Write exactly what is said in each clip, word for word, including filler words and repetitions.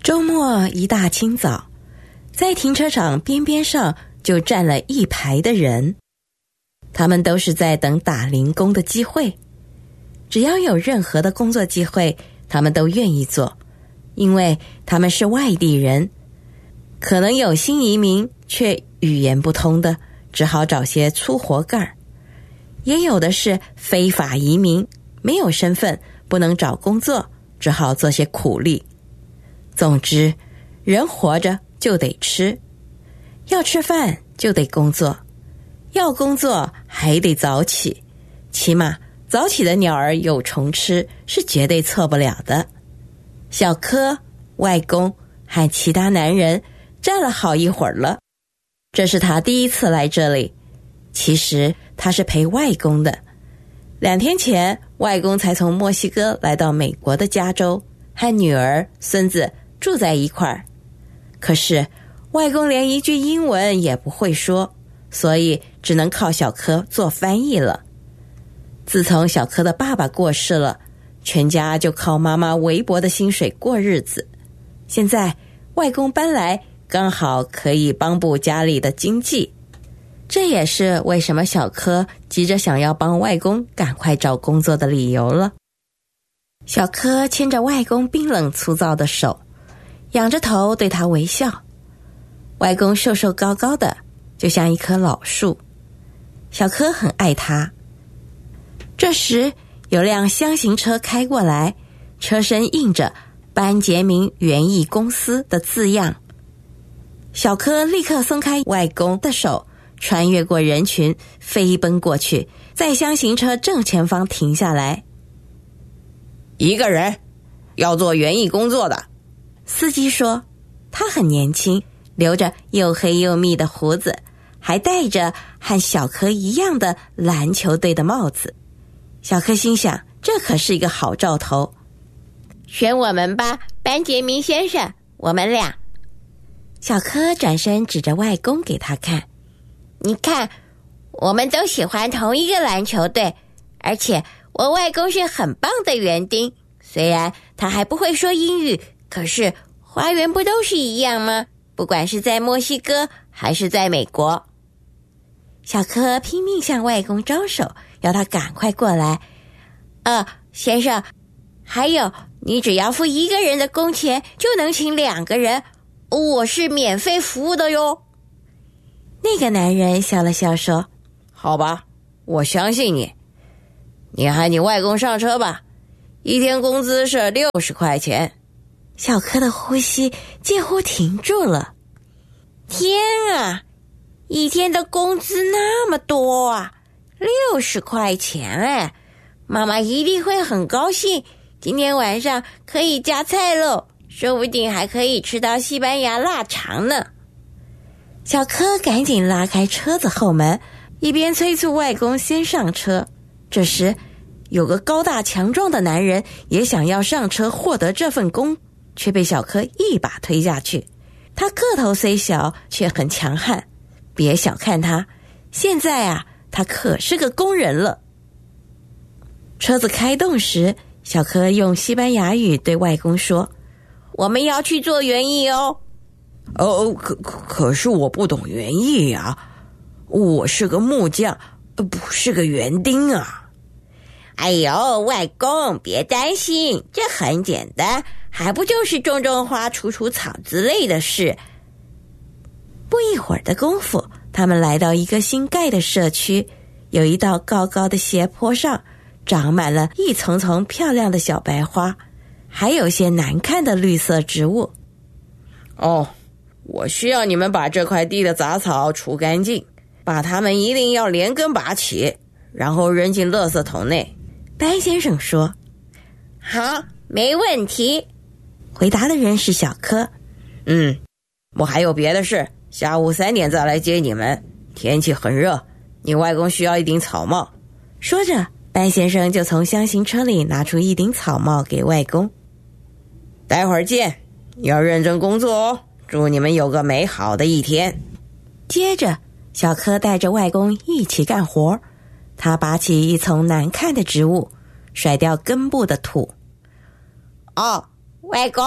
周末一大清早，在停车场边边上就站了一排的人，他们都是在等打零工的机会。只要有任何的工作机会，他们都愿意做，因为他们是外地人，可能有新移民却语言不通的，只好找些粗活干儿；也有的是非法移民，没有身份，不能找工作，只好做些苦力。总之，人活着就得吃，要吃饭就得工作，要工作还得早起，起码早起的鸟儿有虫吃是绝对错不了的。小柯、外公和其他男人站了好一会儿了，这是他第一次来这里。其实他是陪外公的，两天前外公才从墨西哥来到美国的加州，和女儿、孙子住在一块儿。可是外公连一句英文也不会说，所以只能靠小柯做翻译了。自从小柯的爸爸过世了，全家就靠妈妈微薄的薪水过日子。现在外公搬来，刚好可以帮补家里的经济。这也是为什么小柯急着想要帮外公赶快找工作的理由了。小柯牵着外公冰冷粗糙的手，仰着头对他微笑。外公瘦瘦高高的，就像一棵老树。小柯很爱他。这时有辆厢型车开过来，车身印着班杰明园艺公司的字样。小柯立刻松开外公的手，穿越过人群，飞奔过去，在厢型车正前方停下来。 一个人，要做园艺工作的。 司机说，他很年轻，留着又黑又密的胡子，还戴着和小柯一样的篮球队的帽子。小柯心想，这可是一个好兆头。 选我们吧，班杰明先生，我们俩。 小柯转身指着外公给他看， 你看，我们都喜欢同一个篮球队，而且我外公是很棒的园丁，虽然他还不会说英语，可是花园不都是一样吗？不管是在墨西哥还是在美国。 小柯拼命向外公招手，要他赶快过来。 呃，先生，还有，你只要付一个人的工钱，就能请两个人，我是免费服务的哟。 那个男人笑了笑说， 好吧，我相信你。你喊你外公上车吧，一天工资是六十块钱。 小柯的呼吸几乎停住了。 天啊，一天的工资那么多啊，六十块钱哎！妈妈一定会很高兴，今天晚上可以加菜喽，说不定还可以吃到西班牙腊肠呢。 小柯赶紧拉开车子后门，一边催促外公先上车。这时有个高大强壮的男人也想要上车获得这份工，却被小柯一把推下去。他个头虽小，却很强悍，别小看他，现在啊，他可是个工人了。车子开动时，小柯用西班牙语对外公说， 我们要去做园艺哦。 哦，可可可是我不懂园艺啊，我是个木匠，不是个园丁啊。 哎呦，外公，别担心，这很简单，还不就是种种花、除除草之类的事。 不一会儿的功夫，他们来到一个新盖的社区，有一道高高的斜坡上长满了一丛丛漂亮的小白花，还有些难看的绿色植物。 哦，我需要你们把这块地的杂草除干净，把它们一定要连根拔起，然后扔进垃圾桶内。 班先生说， 好，没问题。 回答的人是小柯。 嗯，我还有别的事，下午三点再来接你们。天气很热，你外公需要一顶草帽。 说着，班先生就从厢型车里拿出一顶草帽给外公。 待会儿见，要认真工作哦，祝你们有个美好的一天。 接着，小柯带着外公一起干活，他拔起一丛难看的植物，甩掉根部的土。 哦，外公，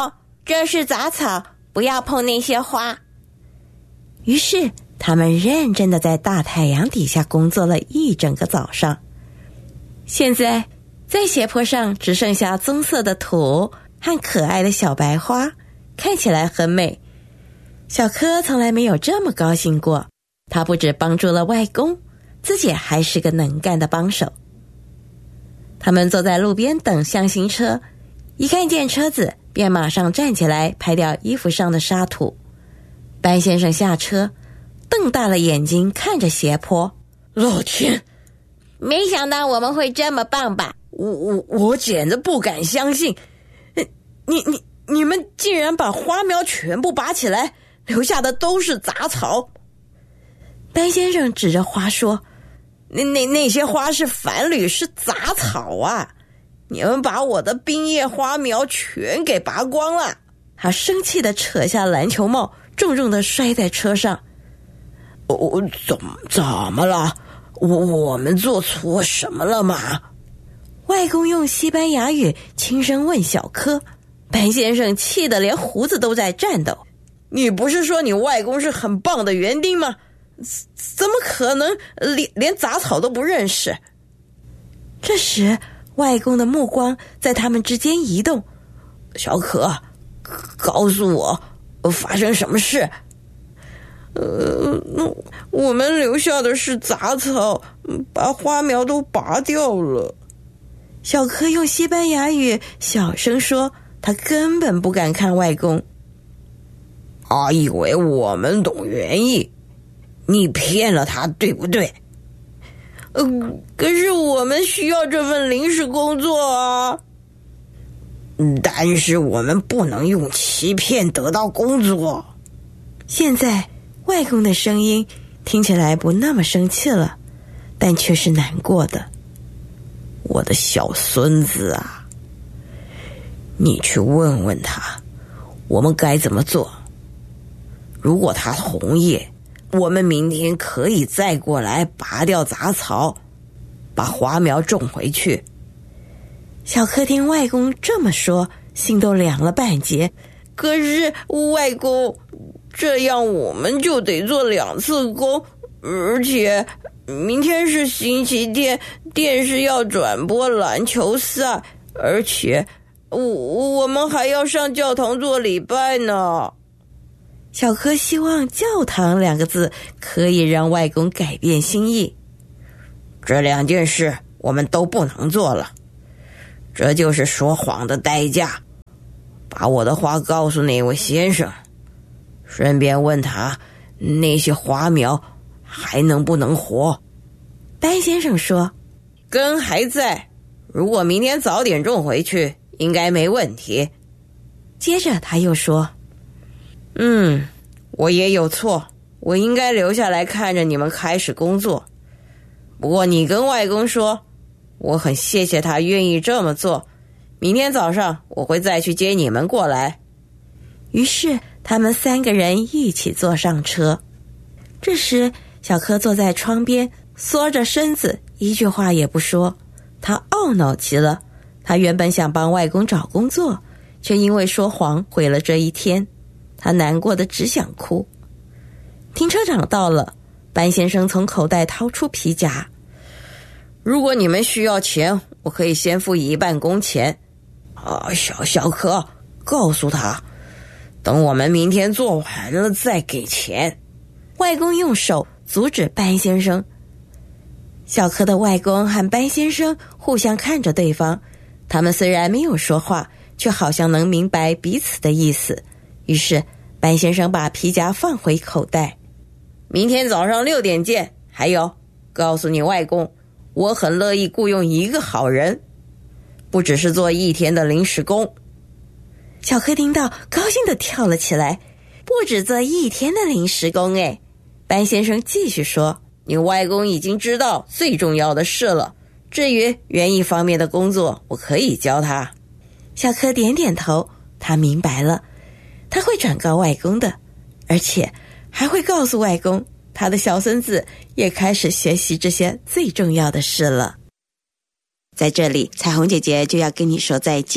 这是杂草，不要碰那些花。 于是他们认真的在大太阳底下工作了一整个早上。现在在斜坡上只剩下棕色的土和可爱的小白花，看起来很美。小柯从来没有这么高兴过，他不只帮助了外公，自己还是个能干的帮手。他们坐在路边等箱型车，一看见车子便马上站起来拍掉衣服上的沙土。班先生下车，瞪大了眼睛看着斜坡。 老天， 没想到我们会这么棒吧？ 我我我简直不敢相信，你你你们竟然把花苗全部拔起来，留下的都是杂草。 班先生指着花说， 那那那些花是繁缕，是杂草啊！你们把我的冰叶花苗全给拔光了。 他生气地扯下篮球帽，重重地摔在车上。 我、哦、怎么怎么了？我我们做错什么了吗？ 外公用西班牙语轻声问小柯。班先生气得连胡子都在颤抖。 你不是说你外公是很棒的园丁吗？怎么可能连连杂草都不认识？ 这时外公的目光在他们之间移动。 小可，告诉我发生什么事？呃，我们留下的是杂草，把花苗都拔掉了。 小柯用西班牙语小声说，他根本不敢看外公。 他以为我们懂园艺，你骗了他，对不对？呃，可是我们需要这份临时工作啊。但是我们不能用欺骗得到工作。 现在外公的声音听起来不那么生气了，但却是难过的。 我的小孙子啊，你去问问他，我们该怎么做。如果他同意，我们明天可以再过来拔掉杂草，把花苗种回去。 小柯听外公这么说，心都凉了半截。 可是外公，这样我们就得做两次工，而且明天是星期天，电视要转播篮球赛，而且我我们还要上教堂做礼拜呢。 小柯希望教堂两个字可以让外公改变心意。 这两件事我们都不能做了，这就是说谎的代价。把我的话告诉那位先生，顺便问他那些花苗还能不能活。 班先生说， 根还在，如果明天早点种回去应该没问题。 接着他又说， 嗯，我也有错，我应该留下来看着你们开始工作。不过你跟外公说，我很谢谢他愿意这么做，明天早上我会再去接你们过来。 于是他们三个人一起坐上车。这时小柯坐在窗边，缩着身子，一句话也不说。他懊恼极了，他原本想帮外公找工作，却因为说谎毁了这一天。他难过的只想哭。停车场到了，班先生从口袋掏出皮夹。 如果你们需要钱，我可以先付一半工钱。啊，小小柯，告诉他，等我们明天做完了再给钱。 外公用手阻止班先生。小柯的外公和班先生互相看着对方，他们虽然没有说话，却好像能明白彼此的意思。于是班先生把皮夹放回口袋。 明天早上六点见。还有，告诉你外公，我很乐意雇佣一个好人，不只是做一天的临时工。 小柯听到高兴地跳了起来。不只做一天的临时工诶。班先生继续说， 你外公已经知道最重要的事了，至于园艺方面的工作，我可以教他。 小柯点点头，他明白了，他会转告外公的，而且还会告诉外公，他的小孙子也开始学习这些最重要的事了。在这里，彩虹姐姐就要跟你说再见。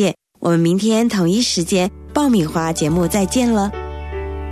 我们明天同一时间爆米花节目再见了。